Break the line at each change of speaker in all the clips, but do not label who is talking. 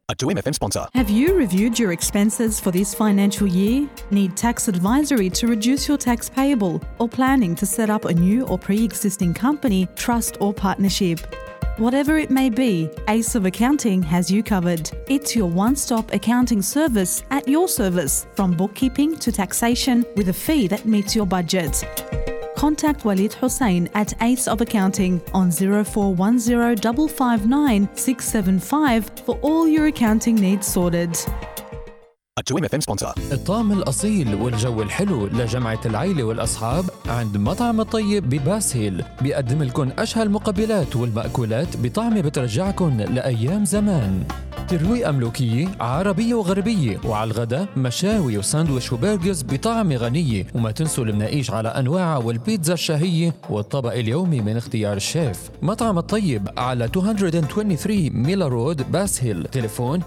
A 2MFM sponsor.
Have you reviewed your expenses for this financial year? Need tax advisory to reduce your tax payable? Or planning to set up a new or pre-existing company, trust or partnership? Whatever it may be, Ace of Accounting has you covered. It's your one-stop accounting service at your service, from bookkeeping to taxation with a fee that meets your budget. Contact Walid Hussein at Ace of Accounting on 0410 559 675 for all your accounting needs sorted.
A 2MFM sponsor.
الطعم الأصيل والجو الحلو لجمعة العيلة والأصحاب عند مطعم الطيب بباسهيل بيقدم لكم أشهى المقبلات والمأكولات بطعم بترجعكم لأيام زمان. ترويقة ملوكية عربية وغربية، وعلى الغداء مشاوي وساندويش وبرجرز بطعم غنية، وما تنسوا المناقيش على أنواعها والبيتزا الشهية والطبق اليومي من اختيار الشيف. مطعم الطيب على 223 ميلا رود باسهيل، تليفون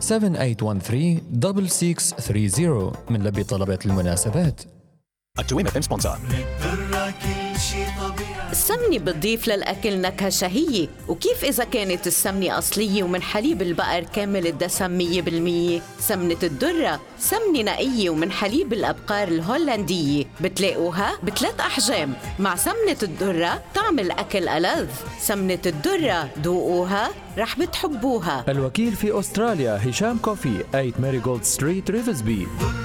7813-6630. من لبي طلبات المناسبات.
A 2MFM sponsor.
السمنة بتضيف للأكل نكهة شهية، وكيف إذا كانت السمنة أصلية ومن حليب البقر كامل الدسم 100%؟ سمنة الدرة سمنة نقية ومن حليب الأبقار الهولندية، بتلاقوها بثلاث أحجام. مع سمنة الدرة طعم الأكل ألذ. سمنة الدرة دوقوها رح بتحبوها.
الوكيل في أستراليا هشام كوفي 8 ماريغولد ستريت ريفزبي.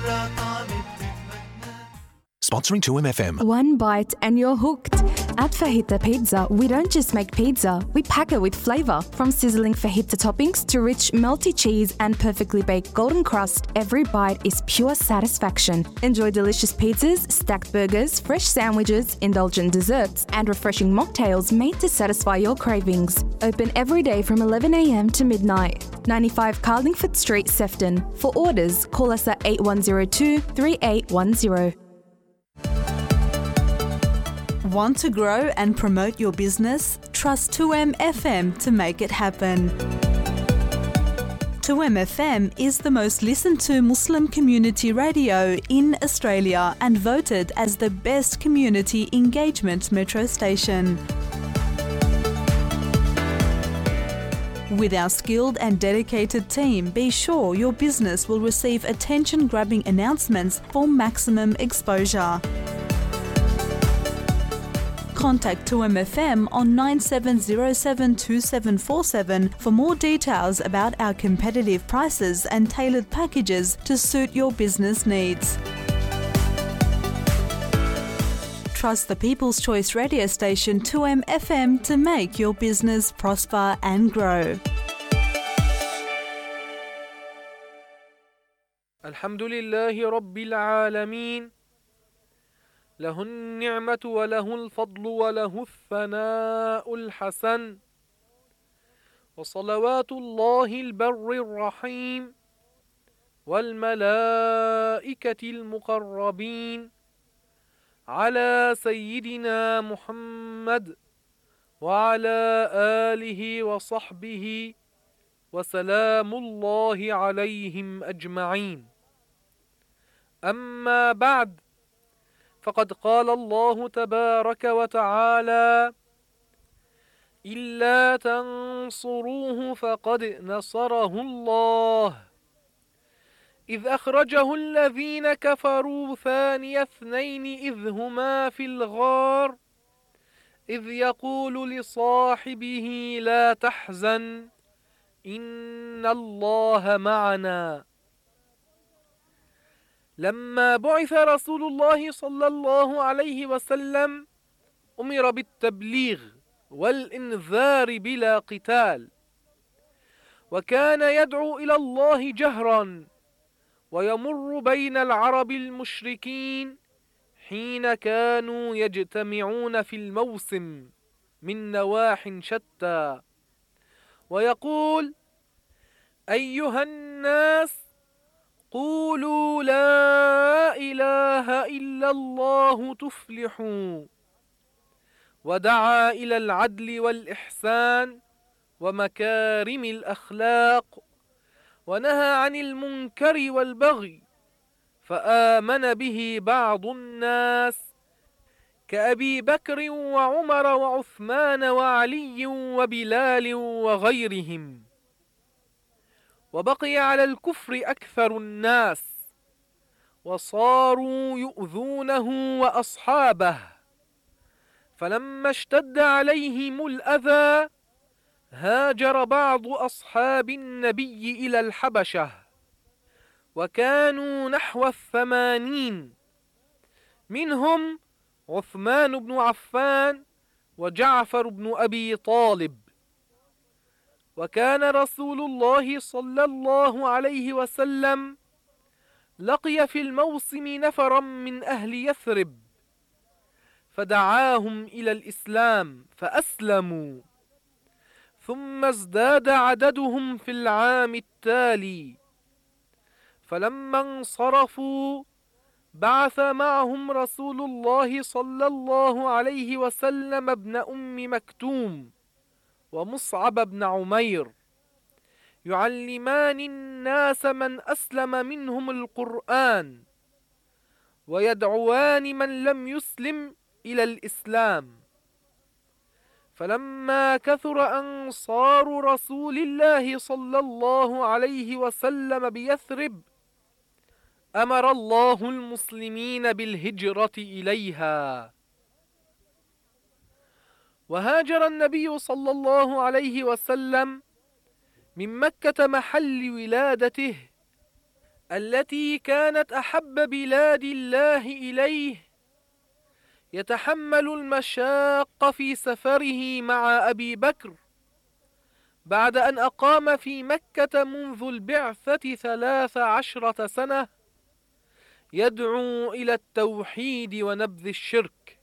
Sponsoring 2MFM.
One bite and you're hooked. At Fajita Pizza, we don't just make pizza, we pack it with flavor. From sizzling fajita toppings to rich, melty cheese and perfectly baked golden crust, every bite is pure satisfaction. Enjoy delicious pizzas, stacked burgers, fresh sandwiches, indulgent desserts, and refreshing mocktails made to satisfy your cravings. Open every day from 11 a.m. to midnight. 95 Carlingford Street, Sefton. For orders, call us at 8102 3810.
Want to grow and promote your business? Trust 2MFM to make it happen. 2MFM is the most listened to Muslim community radio in Australia and voted as the best community engagement metro station. With our skilled and dedicated team, be sure your business will receive attention-grabbing announcements for maximum exposure. Contact 2MFM on 97072747 for more details about our competitive prices and tailored packages to suit your business needs. Trust the People's Choice radio station 2MFM to make your business prosper and grow.
الحمد لله رب العالمين، له النعمة وله الفضل وله الثناء الحسن، وصلوات الله البر الرحيم والملائكة المقربين على سيدنا محمد وعلى آله وصحبه وسلام الله عليهم أجمعين. أما بعد، فقد قال الله تبارك وتعالى: إلا تنصروه فقد نصره الله إذ أخرجه الذين كفروا ثاني اثنين إذ هما في الغار إذ يقول لصاحبه لا تحزن إن الله معنا. لما بعث رسول الله صلى الله عليه وسلم أمر بالتبليغ والإنذار بلا قتال، وكان يدعو إلى الله جهرا ويمر بين العرب المشركين حين كانوا يجتمعون في الموسم من نواح شتى، ويقول: أيها الناس قولوا لا إله إلا الله تفلحوا، ودعا إلى العدل والإحسان ومكارم الأخلاق، ونهى عن المنكر والبغي، فآمن به بعض الناس كأبي بكر وعمر وعثمان وعلي وبلال وغيرهم. وبقي على الكفر أكثر الناس، وصاروا يؤذونه وأصحابه. فلما اشتد عليهم الأذى هاجر بعض أصحاب النبي إلى الحبشة، وكانوا نحو 80، منهم عثمان بن عفان وجعفر بن أبي طالب. وكان رسول الله صلى الله عليه وسلم لقي في الموسم نفرا من أهل يثرب، فدعاهم إلى الإسلام فأسلموا، ثم ازداد عددهم في العام التالي. فلما انصرفوا بعث معهم رسول الله صلى الله عليه وسلم ابن أم مكتوم ومصعب بن عمير يعلمان الناس من أسلم منهم القرآن، ويدعوان من لم يسلم إلى الإسلام. فلما كثر أنصار رسول الله صلى الله عليه وسلم بيثرب أمر الله المسلمين بالهجرة إليها. وهاجر النبي صلى الله عليه وسلم من مكة محل ولادته التي كانت أحب بلاد الله إليه، يتحمل المشاق في سفره مع أبي بكر بعد أن أقام في مكة منذ البعثة 13 سنة يدعو إلى التوحيد ونبذ الشرك.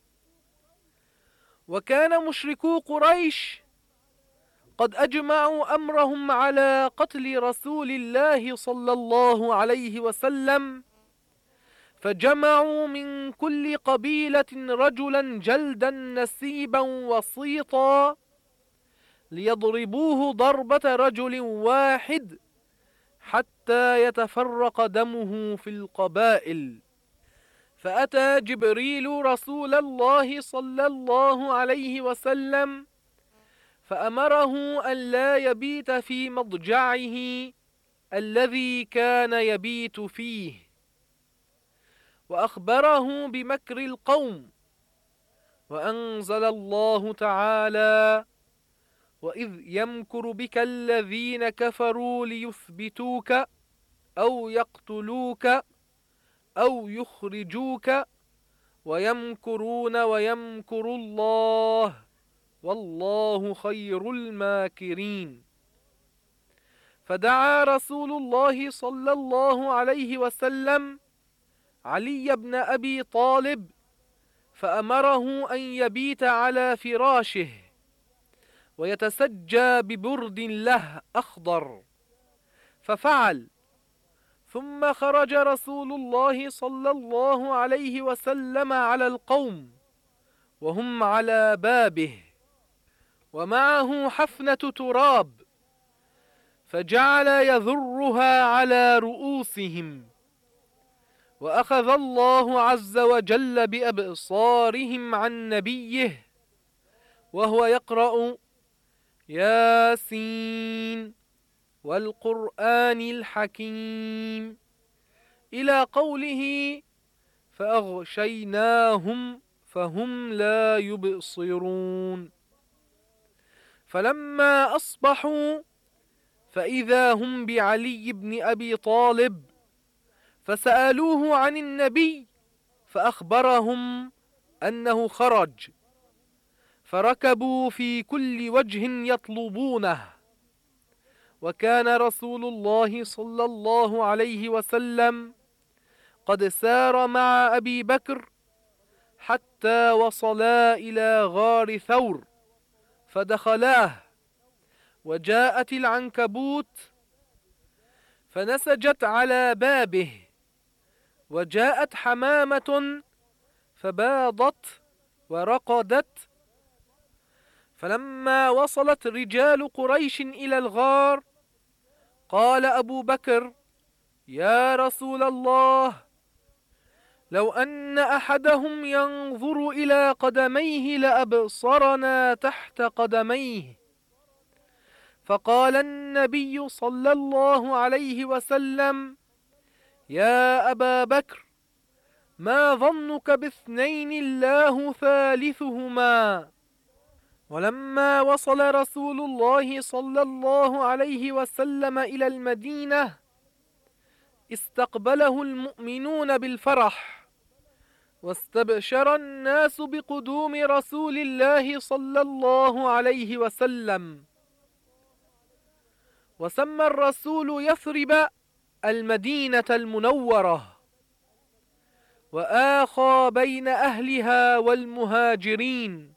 وكان مشركو قريش قد أجمعوا أمرهم على قتل رسول الله صلى الله عليه وسلم، فجمعوا من كل قبيلة رجلا جلدا نسيبا وسيطا ليضربوه ضربة رجل واحد حتى يتفرق دمه في القبائل. فأتى جبريل رسول الله صلى الله عليه وسلم فأمره أن لا يبيت في مضجعه الذي كان يبيت فيه، وأخبره بمكر القوم، وأنزل الله تعالى: وإذ يمكر بك الذين كفروا ليثبتوك أو يقتلوك أو يخرجوك ويمكرون ويمكر الله والله خير الماكرين. فدعا رسول الله صلى الله عليه وسلم علي بن أبي طالب فأمره أن يبيت على فراشه ويتسجى ببرد له أخضر، ففعل. ثم خرج رسول الله صلى الله عليه وسلم على القوم وهم على بابه ومعه حفنة تراب، فجعل يذرها على رؤوسهم، وأخذ الله عز وجل بأبصارهم عن نبيه وهو يقرأ: ياسين والقرآن الحكيم، إلى قوله: فأغشيناهم فهم لا يبصرون. فلما أصبحوا فإذا هم بعلي بن أبي طالب، فسألوه عن النبي فأخبرهم أنه خرج، فركبوا في كل وجه يطلبونه. وكان رسول الله صلى الله عليه وسلم قد سار مع أبي بكر حتى وصلا إلى غار ثور فدخلاه، وجاءت العنكبوت فنسجت على بابه، وجاءت حمامة فباضت ورقدت. فلما وصلت رجال قريش إلى الغار قال أبو بكر: يا رسول الله، لو أن أحدهم ينظر إلى قدميه لأبصرنا تحت قدميه. فقال النبي صلى الله عليه وسلم: يا أبا بكر، ما ظنك باثنين الله ثالثهما؟ ولما وصل رسول الله صلى الله عليه وسلم إلى المدينة استقبله المؤمنون بالفرح، واستبشر الناس بقدوم رسول الله صلى الله عليه وسلم. وسمى الرسول يثرب المدينة المنورة، وآخى بين أهلها والمهاجرين،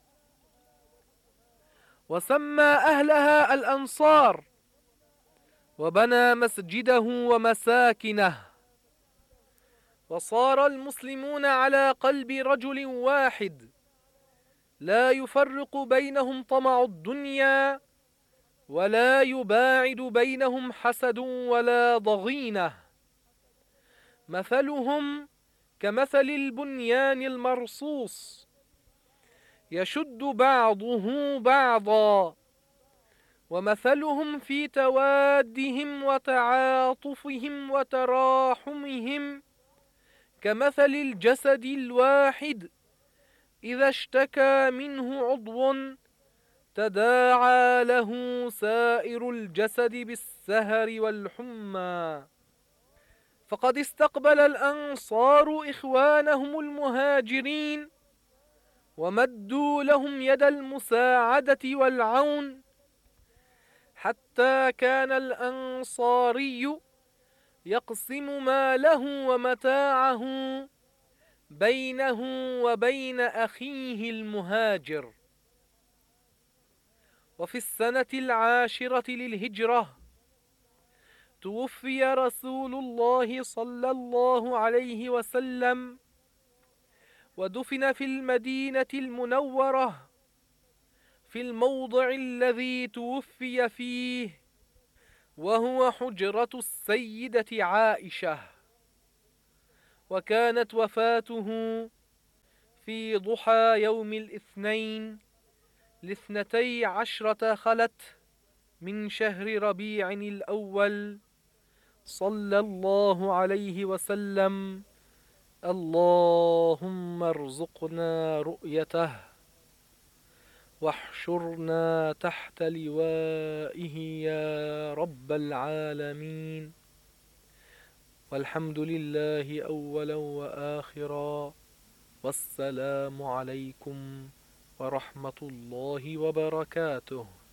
وسمى أهلها الأنصار، وبنى مسجده ومساكنه. وصار المسلمون على قلب رجل واحد، لا يفرق بينهم طمع الدنيا، ولا يباعد بينهم حسد ولا ضغينة. مثلهم كمثل البنيان المرصوص، يشد بعضه بعضا، ومثلهم في توادهم وتعاطفهم وتراحمهم كمثل الجسد الواحد إذا اشتكى منه عضو تداعى له سائر الجسد بالسهر والحمى. فقد استقبل الأنصار إخوانهم المهاجرين، ومدوا لهم يد المساعدة والعون، حتى كان الأنصاري يقسم ماله ومتاعه بينه وبين أخيه المهاجر. وفي السنة 10 للهجرة توفي رسول الله صلى الله عليه وسلم، ودفن في المدينة المنورة في الموضع الذي توفي فيه، وهو حجرة السيدة عائشة. وكانت وفاته في ضحى يوم الاثنين 12 خلت من شهر ربيع الأول، صلى الله عليه وسلم: اللهم ارزقنا رؤيته، واحشرنا تحت لوائه يا رب العالمين. والحمد لله أولا وآخرا، والسلام عليكم ورحمة الله وبركاته.